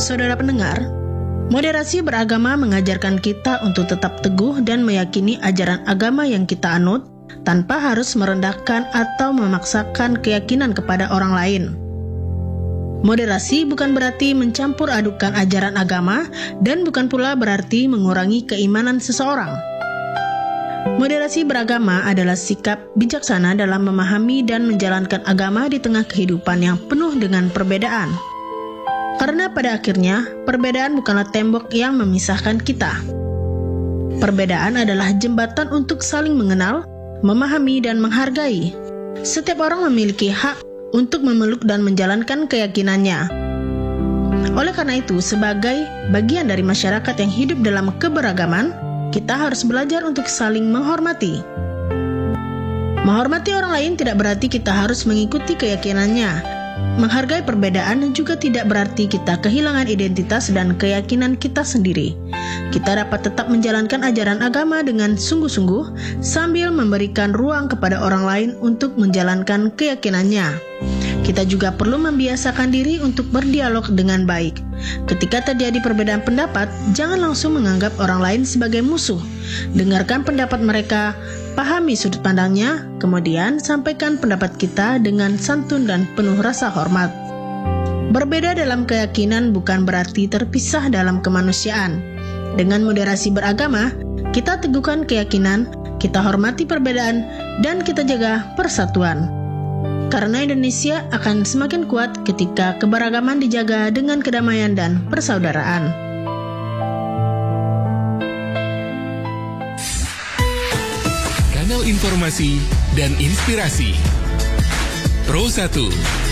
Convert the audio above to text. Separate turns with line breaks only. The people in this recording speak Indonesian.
Saudara pendengar, moderasi beragama mengajarkan kita untuk tetap teguh dan meyakini ajaran agama yang kita anut tanpa harus merendahkan atau memaksakan keyakinan kepada orang lain. Moderasi bukan berarti mencampur adukan ajaran agama dan bukan pula berarti mengurangi keimanan seseorang. Moderasi beragama adalah sikap bijaksana dalam memahami dan menjalankan agama di tengah kehidupan yang penuh dengan perbedaan. Karena pada akhirnya, perbedaan bukanlah tembok yang memisahkan kita. Perbedaan adalah jembatan untuk saling mengenal, memahami, dan menghargai. Setiap orang memiliki hak untuk memeluk dan menjalankan keyakinannya. Oleh karena itu, sebagai bagian dari masyarakat yang hidup dalam keberagaman, kita harus belajar untuk saling menghormati. Menghormati orang lain tidak berarti kita harus mengikuti keyakinannya. Menghargai perbedaan juga tidak berarti kita kehilangan identitas dan keyakinan kita sendiri. Kita dapat tetap menjalankan ajaran agama dengan sungguh-sungguh sambil memberikan ruang kepada orang lain untuk menjalankan keyakinannya. Kita juga perlu membiasakan diri untuk berdialog dengan baik. Ketika terjadi perbedaan pendapat, jangan langsung menganggap orang lain sebagai musuh. Dengarkan pendapat mereka, pahami sudut pandangnya, kemudian sampaikan pendapat kita dengan santun dan penuh rasa hormat. Berbeda dalam keyakinan bukan berarti terpisah dalam kemanusiaan. Dengan moderasi beragama, kita teguhkan keyakinan, kita hormati perbedaan, dan kita jaga persatuan. Karena Indonesia akan semakin kuat ketika keberagaman dijaga dengan kedamaian dan persaudaraan.
Kanal informasi dan inspirasi Pro 1